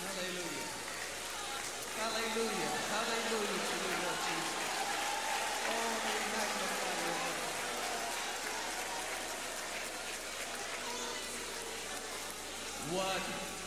Hallelujah. Hallelujah. Hallelujah to you, Lord Jesus. Oh, we magnify your name. What